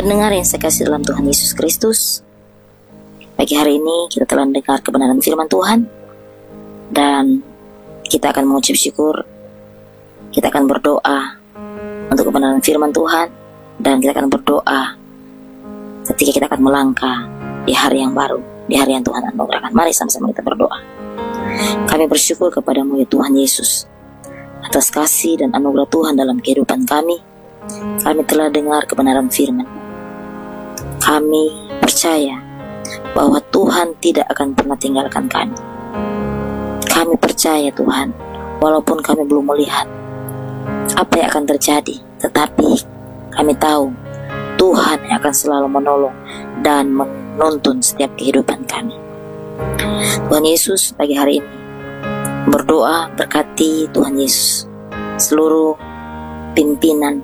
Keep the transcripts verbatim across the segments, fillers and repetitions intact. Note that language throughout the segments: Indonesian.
Pendengar yang saya kasih dalam Tuhan Yesus Kristus, pagi hari ini kita telah mendengar kebenaran firman Tuhan, dan kita akan mengucap syukur. Kita akan berdoa untuk kebenaran firman Tuhan, dan kita akan berdoa ketika kita akan melangkah di hari yang baru, di hari yang Tuhan anugerahkan. Mari sama-sama kita berdoa. Kami bersyukur kepadamu ya Tuhan Yesus, atas kasih dan anugerah Tuhan dalam kehidupan kami. Kami telah dengar kebenaran firman. Kami percaya bahwa Tuhan tidak akan pernah tinggalkan kami. Kami percaya Tuhan, walaupun kami belum melihat apa yang akan terjadi, tetapi kami tahu Tuhan yang akan selalu menolong dan menuntun setiap kehidupan kami. Tuhan Yesus, pagi hari ini berdoa, berkati Tuhan Yesus seluruh pimpinan,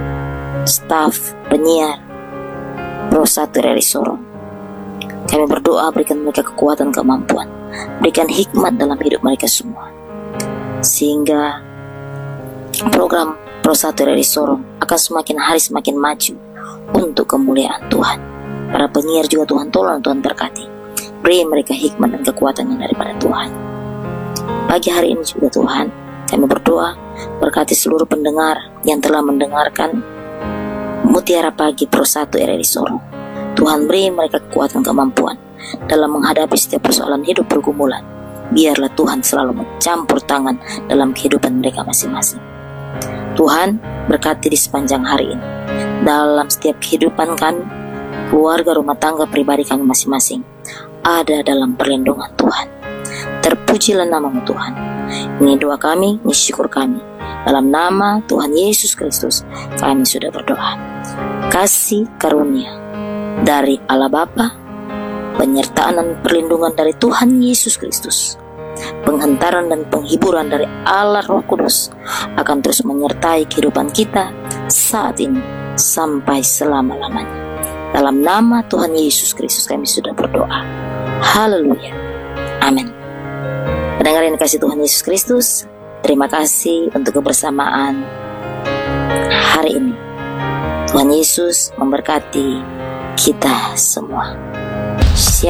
staf, penyiar Pro satu R R I Sorong. Kami berdoa, berikan mereka kekuatan, kemampuan, berikan hikmat dalam hidup mereka semua, sehingga program Pro satu R R I Sorong akan semakin hari semakin maju untuk kemuliaan Tuhan. Para penyiar juga Tuhan tolong, Tuhan berkati, beri mereka hikmat dan kekuatan yang daripada Tuhan. Pagi hari ini juga Tuhan, kami berdoa, berkati seluruh pendengar yang telah mendengarkan Mutiara Pagi Pro satu R R I Sorong. Tuhan beri mereka kekuatan, kemampuan dalam menghadapi setiap persoalan hidup pergumulan. Biarlah Tuhan selalu mencampur tangan dalam kehidupan mereka masing-masing. Tuhan berkati di sepanjang hari ini, dalam setiap kehidupan kami, keluarga, rumah tangga, pribadi kami masing-masing ada dalam perlindungan Tuhan. Terpujilah namamu Tuhan. Ini doa kami, ini syukur kami. Dalam nama Tuhan Yesus Kristus kami sudah berdoa. Kasih karunia dari Allah Bapa, penyertaan dan perlindungan dari Tuhan Yesus Kristus, penghentaran dan penghiburan dari Allah Roh Kudus akan terus menyertai kehidupan kita saat ini sampai selama-lamanya. Dalam nama Tuhan Yesus Kristus kami sudah berdoa. Haleluya. Amin. Pendengar yang dikasihi Tuhan Yesus Kristus, terima kasih untuk kebersamaan hari ini. Tuhan Yesus memberkati kita semua. Shalom.